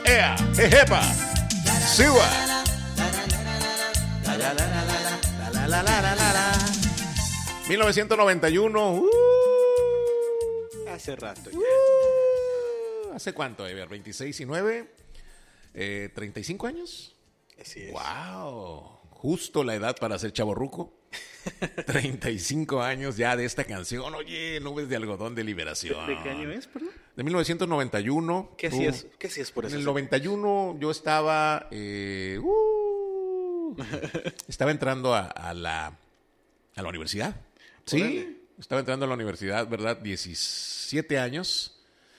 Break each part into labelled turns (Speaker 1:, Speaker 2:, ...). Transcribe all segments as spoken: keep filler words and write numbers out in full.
Speaker 1: ea, jejepa, siwa. mil novecientos noventa y uno. Uh,
Speaker 2: Hace rato ya.
Speaker 1: uh, ¿Hace cuánto, Ever? ¿veintiséis y nueve? Eh, ¿treinta y cinco años?
Speaker 2: Así es.
Speaker 1: ¡Wow! Justo la edad para ser chavorruco. treinta y cinco años ya de esta canción. Oye, Nubes de Algodón de Liberación.
Speaker 2: ¿De qué año es, perdón?
Speaker 1: De mil novecientos noventa y uno.
Speaker 2: ¿Qué
Speaker 1: Tú-
Speaker 2: hacías? ¿Qué hacías por
Speaker 1: En
Speaker 2: eso?
Speaker 1: el noventa y uno yo estaba... eh, uh, estaba entrando a, a la, a la universidad. Sí,
Speaker 2: Órale.
Speaker 1: estaba entrando a la universidad, ¿verdad? diecisiete años.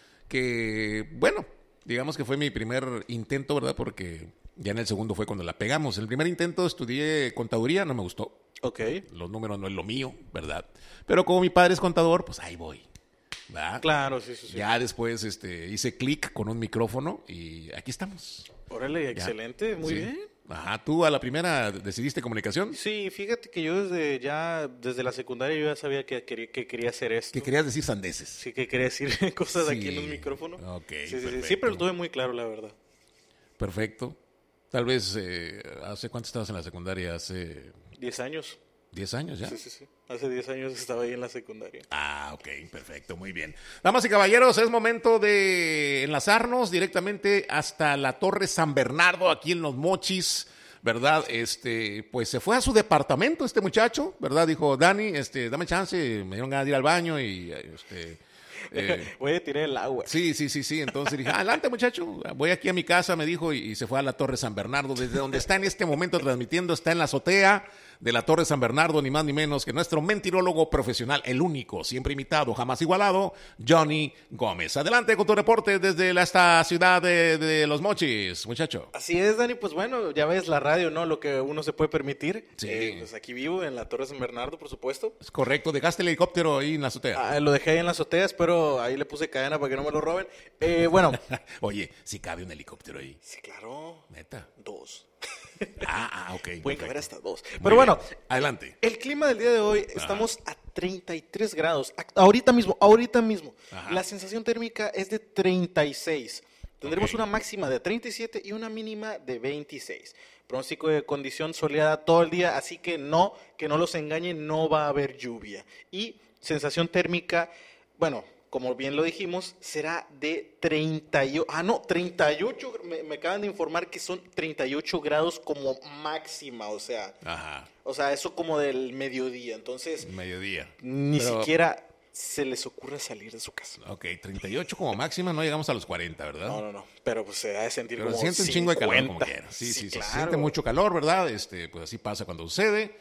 Speaker 1: Que, bueno, digamos que fue mi primer intento, ¿verdad? Porque ya en el segundo fue cuando la pegamos. El primer intento estudié contaduría, no me gustó.
Speaker 2: Ok.
Speaker 1: Los números no es lo mío, ¿verdad? Pero como mi padre es contador, pues ahí voy, ¿verdad?
Speaker 2: Claro, sí, sí, sí.
Speaker 1: Ya después este, hice clic con un micrófono y aquí estamos.
Speaker 2: Órale, excelente, muy
Speaker 1: Sí.
Speaker 2: bien.
Speaker 1: Ajá, ¿tú a la primera decidiste comunicación?
Speaker 2: Sí, fíjate que yo desde ya, desde la secundaria yo ya sabía que quería, que quería hacer esto.
Speaker 1: Que querías decir sandeces.
Speaker 2: Sí, que quería decir cosas
Speaker 1: Sí.
Speaker 2: aquí en un micrófono.
Speaker 1: Ok,
Speaker 2: Sí, sí, sí.
Speaker 1: perfecto.
Speaker 2: Siempre lo tuve muy claro, la verdad.
Speaker 1: Perfecto. Tal vez, eh, ¿hace cuánto estabas en la secundaria? ¿Hace
Speaker 2: Diez años.
Speaker 1: diez años ya?
Speaker 2: Sí, sí, sí. Hace diez años estaba ahí en la secundaria.
Speaker 1: Ah, ok, perfecto, muy bien. Damas y caballeros, es momento de enlazarnos directamente hasta la Torre San Bernardo, aquí en Los Mochis, ¿verdad? Este, pues se fue a su departamento este muchacho, ¿verdad? Dijo, Dani, este, dame chance, me dieron ganas de ir al baño y, este... eh,
Speaker 2: Voy a tirar el agua.
Speaker 1: Sí, sí, sí, sí. Entonces dije, adelante muchacho, voy aquí a mi casa, me dijo, y, y se fue a la Torre San Bernardo, desde donde está en este momento transmitiendo, está en la azotea de la Torre San Bernardo, ni más ni menos que nuestro mentirólogo profesional, el único, siempre imitado, jamás igualado, Johnny Gómez. Adelante con tu reporte desde la, esta ciudad de, de Los Mochis, muchacho.
Speaker 2: Así es, Dani, pues bueno, ya ves la radio, ¿no? Lo que uno se puede permitir.
Speaker 1: Sí.
Speaker 2: Eh, pues aquí vivo, en la Torre San Bernardo, por supuesto.
Speaker 1: Es correcto, dejaste el helicóptero ahí en la azotea.
Speaker 2: Ah, lo dejé ahí en la azotea, espero ahí le puse cadena para que no me lo roben. Eh, bueno.
Speaker 1: Oye, si cabe un helicóptero ahí,
Speaker 2: Sí, claro.
Speaker 1: neta.
Speaker 2: Dos.
Speaker 1: Ah, ah, ok.
Speaker 2: Pueden
Speaker 1: perfecto.
Speaker 2: caber hasta dos.
Speaker 1: Muy
Speaker 2: Pero bueno,
Speaker 1: bien. Adelante.
Speaker 2: el clima del día de hoy, estamos a treinta y tres grados. A- Ahorita mismo, ahorita mismo.
Speaker 1: Ajá.
Speaker 2: La sensación térmica es de treinta y seis. Tendremos
Speaker 1: Ok.
Speaker 2: una máxima de treinta y siete y una mínima de veintiséis. Pronóstico de condición soleada todo el día, así que no, que no los engañen, no va a haber lluvia. Y sensación térmica, bueno, como bien lo dijimos, será de treinta y ocho, ah no, treinta y ocho, me, me acaban de informar que son treinta y ocho grados como máxima, o sea,
Speaker 1: Ajá,
Speaker 2: o sea, eso como del mediodía, entonces
Speaker 1: mediodía.
Speaker 2: ni
Speaker 1: Pero-
Speaker 2: siquiera se les ocurre salir de su casa.
Speaker 1: Ok, treinta y ocho como máxima, no llegamos a los cuarenta, ¿verdad?
Speaker 2: No, no, no, pero pues se ha de sentir
Speaker 1: Pero
Speaker 2: como
Speaker 1: siente un chingo de calor como
Speaker 2: cincuenta.
Speaker 1: quiera. Sí, sí, sí, se
Speaker 2: claro.
Speaker 1: siente mucho calor, ¿verdad? Este, pues así pasa cuando sucede.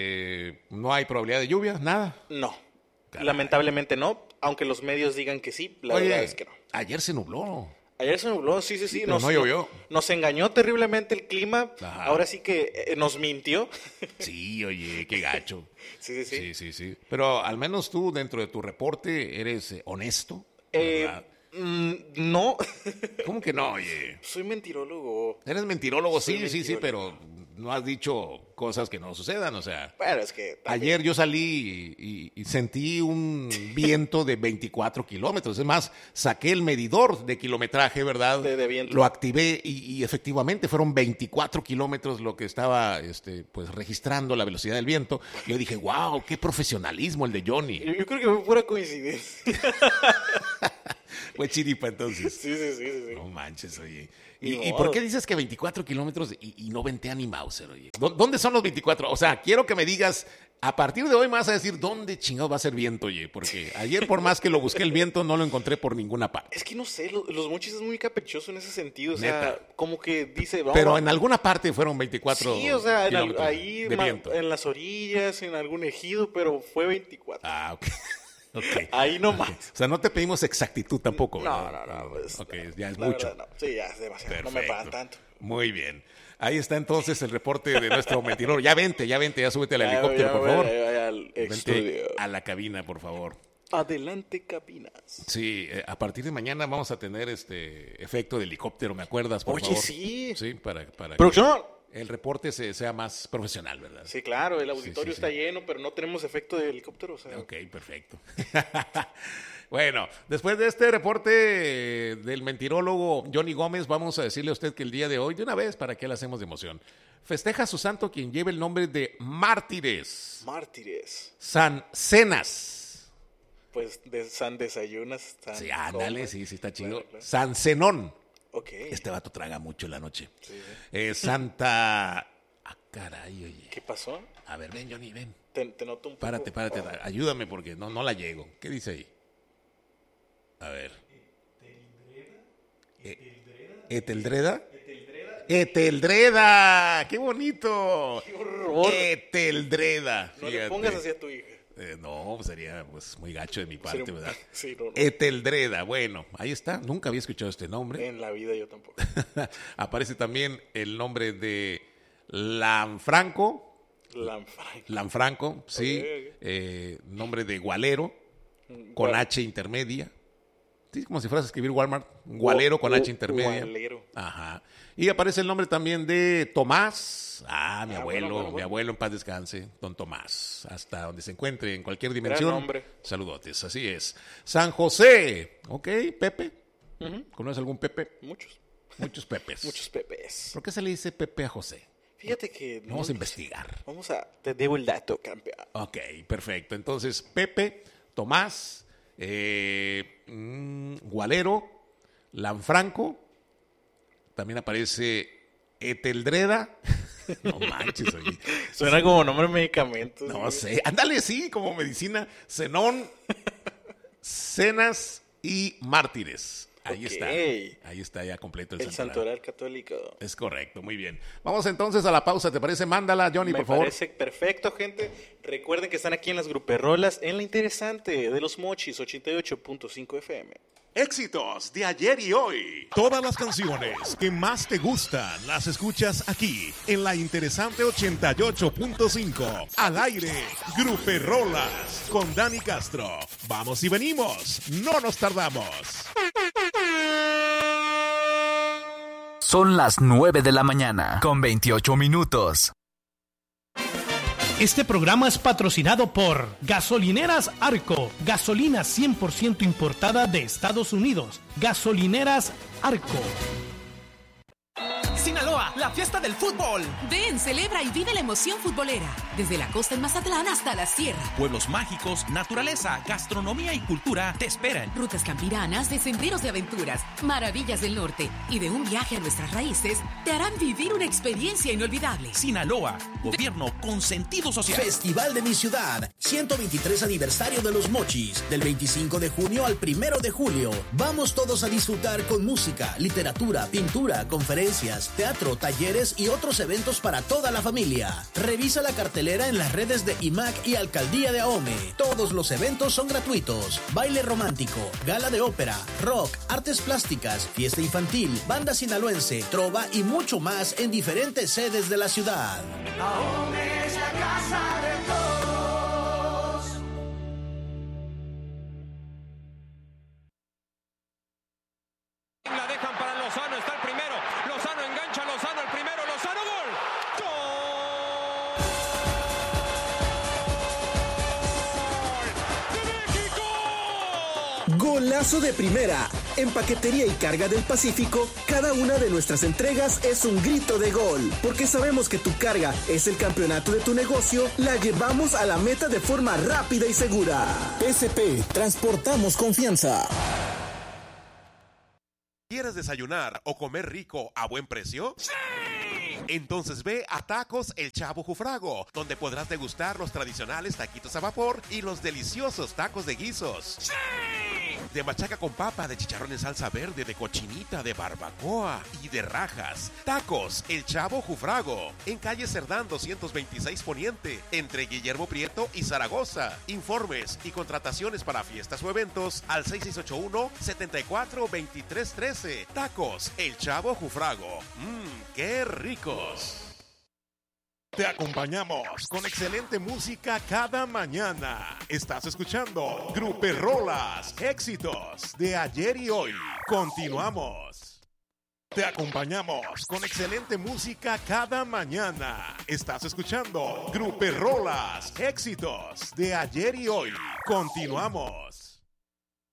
Speaker 1: Eh, no hay probabilidad de lluvia, nada.
Speaker 2: No,
Speaker 1: Caray.
Speaker 2: lamentablemente no, aunque los medios digan que sí, la
Speaker 1: Oye,
Speaker 2: verdad es que no.
Speaker 1: ayer se nubló.
Speaker 2: Ayer se nubló, sí, sí, sí.
Speaker 1: pero no llovió.
Speaker 2: Nos engañó terriblemente el clima.
Speaker 1: Ajá.
Speaker 2: Ahora sí que eh, nos mintió.
Speaker 1: Sí, oye, qué gacho.
Speaker 2: Sí, sí, sí.
Speaker 1: Sí, sí, sí. Pero al menos tú, dentro de tu reporte, eres eh, honesto,
Speaker 2: Eh,
Speaker 1: ¿verdad?
Speaker 2: mm, no,
Speaker 1: ¿Cómo que no, oye?
Speaker 2: soy mentirólogo.
Speaker 1: Eres mentirólogo,
Speaker 2: Soy
Speaker 1: sí, sí, sí,
Speaker 2: mentirólogo.
Speaker 1: pero no has dicho cosas que no sucedan, o sea...
Speaker 2: Bueno, es que... también-
Speaker 1: Ayer yo salí y, y sentí un viento de veinticuatro kilómetros. Es más, saqué el medidor de kilometraje, ¿verdad?
Speaker 2: De- de viento.
Speaker 1: Lo activé y, y efectivamente fueron veinticuatro kilómetros lo que estaba este, pues, registrando la velocidad del viento. Y yo dije, wow, qué profesionalismo el de Johnny.
Speaker 2: Yo, yo creo que fue pura coincidencia.
Speaker 1: Fue chiripa entonces.
Speaker 2: Sí, sí, sí, sí, sí.
Speaker 1: No manches, oye.
Speaker 2: Ni
Speaker 1: ¿Y, y
Speaker 2: modo.
Speaker 1: por qué dices que veinticuatro kilómetros y, y no ventea ni Mauser, oye? ¿Dó- ¿Dónde son los veinticuatro? O sea, quiero que me digas, a partir de hoy me vas a decir dónde chingado va a ser viento, oye. Porque ayer, por más que lo busqué el viento, no lo encontré por ninguna parte.
Speaker 2: Es que no sé, lo- los mochis es muy caprichoso en ese sentido. O sea,
Speaker 1: Neta.
Speaker 2: como que dice... Vamos,
Speaker 1: Pero en alguna parte fueron veinticuatro
Speaker 2: Sí, o sea, en al-
Speaker 1: kilómetros
Speaker 2: ahí
Speaker 1: de
Speaker 2: ma-
Speaker 1: viento.
Speaker 2: en las orillas, en algún ejido, pero fue veinticuatro.
Speaker 1: Ah, ok. Ok.
Speaker 2: Ahí nomás.
Speaker 1: O sea, no te pedimos exactitud tampoco,
Speaker 2: No,
Speaker 1: ¿verdad?
Speaker 2: no, no. Pues,
Speaker 1: Ok,
Speaker 2: no,
Speaker 1: ya es
Speaker 2: la
Speaker 1: mucho.
Speaker 2: verdad, no. Sí, ya es demasiado. No me
Speaker 1: Perfecto.
Speaker 2: pagan tanto.
Speaker 1: Muy bien. Ahí está entonces el reporte de nuestro mentiroso. Ya vente, ya vente, ya súbete al
Speaker 2: Ya,
Speaker 1: helicóptero,
Speaker 2: ya,
Speaker 1: por
Speaker 2: ya,
Speaker 1: favor.
Speaker 2: ya, ya, al
Speaker 1: Vente
Speaker 2: estudio.
Speaker 1: a la cabina, por favor.
Speaker 2: Adelante, cabinas.
Speaker 1: Sí, eh, a partir de mañana vamos a tener este efecto de helicóptero, ¿me acuerdas, por
Speaker 2: Oye,
Speaker 1: favor?
Speaker 2: sí.
Speaker 1: Sí, para, para que
Speaker 2: ¿Producción?
Speaker 1: el reporte se, sea más profesional, ¿verdad?
Speaker 2: Sí, claro, el auditorio
Speaker 1: sí, sí.
Speaker 2: está lleno, pero no tenemos efecto de helicóptero. O sea,
Speaker 1: Ok, perfecto. Bueno, después de este reporte del mentirólogo Johnny Gómez, vamos a decirle a usted que el día de hoy, de una vez, ¿para qué le hacemos de emoción? Festeja a su santo quien lleva el nombre de Mártires.
Speaker 2: Mártires.
Speaker 1: San Cenas.
Speaker 2: Pues de San Desayunas. San
Speaker 1: Sí, ándale,
Speaker 2: Comas.
Speaker 1: sí, sí está chido.
Speaker 2: Claro, claro.
Speaker 1: San Zenón.
Speaker 2: Ok.
Speaker 1: Este vato traga mucho en la noche.
Speaker 2: Sí, sí.
Speaker 1: Eh, Santa... Ah, caray, oye.
Speaker 2: ¿Qué pasó?
Speaker 1: A ver, ven, Johnny, ven.
Speaker 2: Te, te noto un poco.
Speaker 1: Párate, párate, ayúdame porque no, no la llego. ¿Qué dice ahí? A ver. ¿Eteldreda? ¡Eteldreda! ¡Qué bonito!
Speaker 2: ¡Qué horror!
Speaker 1: Eteldreda.
Speaker 2: No le
Speaker 1: fíjate.
Speaker 2: pongas así a tu hija.
Speaker 1: Eh, no, sería pues muy gacho de mi parte,
Speaker 2: Sería un-
Speaker 1: ¿verdad?
Speaker 2: Sí, no, no.
Speaker 1: Eteldreda, bueno, ahí está. Nunca había escuchado este nombre.
Speaker 2: En la vida yo tampoco.
Speaker 1: Aparece también el nombre de Lanfranco.
Speaker 2: Lanfranco.
Speaker 1: Lanfranco, sí.
Speaker 2: Ok, ok.
Speaker 1: Eh, nombre de Gualero, con
Speaker 2: Gual-
Speaker 1: H intermedia. Sí, como si fueras a escribir Walmart. Gualero con
Speaker 2: Gu-
Speaker 1: H intermedia.
Speaker 2: Gualero.
Speaker 1: Ajá. Y aparece el nombre también de Tomás. Ah, mi
Speaker 2: Ah,
Speaker 1: abuelo,
Speaker 2: bueno, bueno,
Speaker 1: mi
Speaker 2: bueno.
Speaker 1: abuelo en paz descanse, don Tomás. Hasta donde se encuentre, en cualquier dimensión.
Speaker 2: nombre.
Speaker 1: Saludotes, así es. San José. Ok, Pepe.
Speaker 2: Ujú.
Speaker 1: ¿Conoces algún Pepe?
Speaker 2: Muchos.
Speaker 1: Muchos Pepes.
Speaker 2: Muchos pepes.
Speaker 1: ¿Por qué se le dice Pepe a José?
Speaker 2: Fíjate que... no-
Speaker 1: Vamos a investigar.
Speaker 2: Vamos a... Te debo el dato, campeón.
Speaker 1: Ok, perfecto. Entonces, Pepe, Tomás, eh, mm, Gualero, Lanfranco, también aparece Eteldreda. No manches, oye.
Speaker 2: Suena como nombre de medicamentos.
Speaker 1: No
Speaker 2: güey.
Speaker 1: sé. Ándale, sí, como medicina. Zenón, Cenas y Mártires. Ahí
Speaker 2: Ok.
Speaker 1: está. Ahí está ya completo el,
Speaker 2: El
Speaker 1: santoral.
Speaker 2: santoral católico.
Speaker 1: Es correcto, muy bien. Vamos entonces a la pausa, ¿te parece? Mándala, Johnny,
Speaker 2: Me
Speaker 1: por favor.
Speaker 2: parece perfecto, gente. Recuerden que están aquí en las Gruperrolas, en la interesante de los Mochis, ochenta y ocho punto cinco F M.
Speaker 1: Éxitos de ayer y hoy.
Speaker 3: Todas las canciones que más te gustan las escuchas aquí en la interesante ochenta y ocho punto cinco. Al aire, Gruperrolas con Dani Castro. Vamos y venimos, no nos tardamos.
Speaker 4: Son las nueve de la mañana, con veintiocho minutos.
Speaker 5: Este programa es patrocinado por Gasolineras Arco, gasolina cien por ciento importada de Estados Unidos. Gasolineras Arco.
Speaker 6: Sinaloa, la fiesta del fútbol.
Speaker 7: Ven, celebra y vive la emoción futbolera. Desde la costa en Mazatlán hasta la sierra.
Speaker 6: Pueblos mágicos, naturaleza, gastronomía y cultura te esperan.
Speaker 7: Rutas campiranas de senderos de aventuras, maravillas del norte y de un viaje a nuestras raíces te harán vivir una experiencia inolvidable.
Speaker 6: Sinaloa, gobierno con sentido social.
Speaker 8: Festival de mi ciudad, ciento veintitrés aniversario de los Mochis, del veinticinco de junio al primero de julio. Vamos todos a disfrutar con música, literatura, pintura, conferencias, teatro, talleres y otros eventos para toda la familia. Revisa la cartelera en las redes de I M A C y Alcaldía de Ahome. Todos los eventos son gratuitos. Baile romántico, gala de ópera, rock, artes plásticas, fiesta infantil, banda sinaloense, trova y mucho más en diferentes sedes de la ciudad.
Speaker 9: Ahome es la casa de todos.
Speaker 10: La dejan para Lozano, está el primero. Lozano engancha, Lozano el primero, Lozano gol. ¡Gol! ¡De México!
Speaker 11: Golazo de primera. En Paquetería y Carga del Pacífico, cada una de nuestras entregas es un grito de gol. Porque sabemos que tu carga es el campeonato de tu negocio, la llevamos a la meta de forma rápida y segura. P S P, transportamos confianza.
Speaker 3: ¿Quieres desayunar o comer rico a buen precio? ¡Sí! Entonces ve a Tacos El Chavo Jufrago, donde podrás degustar los tradicionales taquitos a vapor y los deliciosos tacos de guisos. ¡Sí! De machaca con papa, de chicharrón en salsa verde, de cochinita, de barbacoa y de rajas. Tacos El Chavo Jufrago, en calle Cerdán doscientos veintiséis Poniente, entre Guillermo Prieto y Zaragoza. Informes y contrataciones para fiestas o eventos al seis seis ocho uno, siete cuatro, dos tres uno tres. Tacos El Chavo Jufrago. Mmm, qué ricos. Te acompañamos con excelente música cada mañana. Estás escuchando Gruperrolas, éxitos de ayer y hoy. Continuamos. Te acompañamos con excelente música cada mañana. Estás escuchando Gruperrolas, éxitos de ayer y hoy. Continuamos.